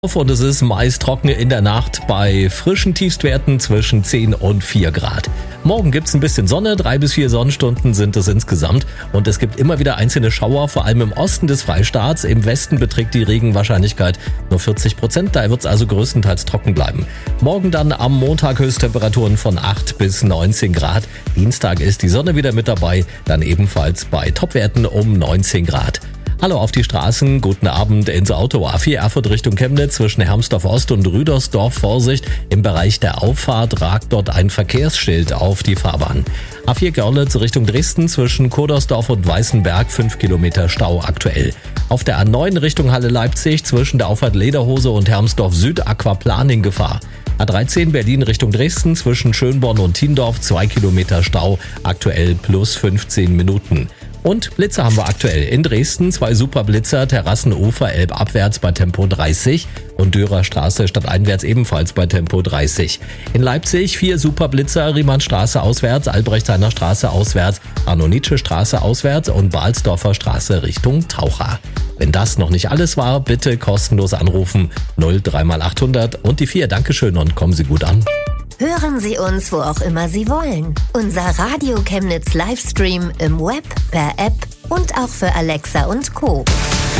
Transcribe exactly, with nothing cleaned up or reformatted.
Und es ist meist trocken in der Nacht bei frischen Tiefstwerten zwischen zehn und vier Grad. Morgen gibt's ein bisschen Sonne, drei bis vier Sonnenstunden sind es insgesamt. Und es gibt immer wieder einzelne Schauer, vor allem im Osten des Freistaats. Im Westen beträgt die Regenwahrscheinlichkeit nur vierzig Prozent, da wird's also größtenteils trocken bleiben. Morgen dann am Montag Höchsttemperaturen von acht bis neunzehn Grad. Dienstag ist die Sonne wieder mit dabei, dann ebenfalls bei Topwerten um neunzehn Grad. Hallo auf die Straßen, guten Abend ins Auto. A vier Erfurt Richtung Chemnitz zwischen Hermsdorf Ost und Rüdersdorf. Vorsicht, im Bereich der Auffahrt ragt dort ein Verkehrsschild auf die Fahrbahn. A vier Görlitz Richtung Dresden zwischen Kodersdorf und Weißenberg, fünf Kilometer Stau aktuell. Auf der A neun Richtung Halle Leipzig zwischen der Auffahrt Lederhose und Hermsdorf Süd Aquaplaning Gefahr. A dreizehn Berlin Richtung Dresden zwischen Schönborn und Thiendorf, zwei Kilometer Stau, aktuell plus fünfzehn Minuten. Und Blitzer haben wir aktuell in Dresden, zwei Superblitzer, Terrassenufer, Elbabwärts bei Tempo dreißig und Dürerstraße stadteinwärts ebenfalls bei Tempo dreißig. In Leipzig vier Superblitzer, Riemannstraße auswärts, Albrechtseiner Straße auswärts, Arno-Nietzsche Straße auswärts und Balsdorfer Straße Richtung Taucher. Wenn das noch nicht alles war, bitte kostenlos anrufen null drei mal achthundert und die vier. Dankeschön und kommen Sie gut an. Hören Sie uns, wo auch immer Sie wollen. Unser Radio Chemnitz Livestream im Web, per App und auch für Alexa und Co.